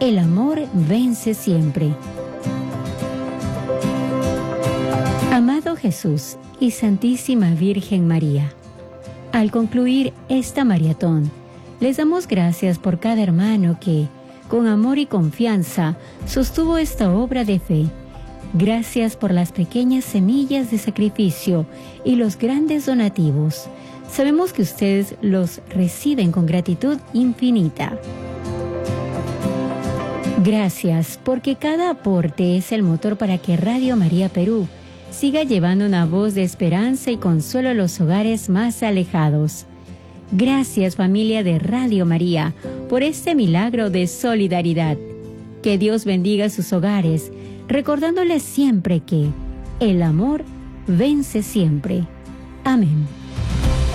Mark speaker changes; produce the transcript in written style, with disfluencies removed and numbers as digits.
Speaker 1: El amor vence siempre. Amado Jesús y Santísima Virgen María, al concluir esta maratón, les damos gracias por cada hermano que, con amor y confianza, sostuvo esta obra de fe. Gracias por las pequeñas semillas de sacrificio y los grandes donativos. Sabemos que ustedes los reciben con gratitud infinita. Gracias, porque cada aporte es el motor para que Radio María Perú siga llevando una voz de esperanza y consuelo a los hogares más alejados. Gracias, familia de Radio María, por este milagro de solidaridad. Que Dios bendiga sus hogares, recordándoles siempre que el amor vence siempre. Amén.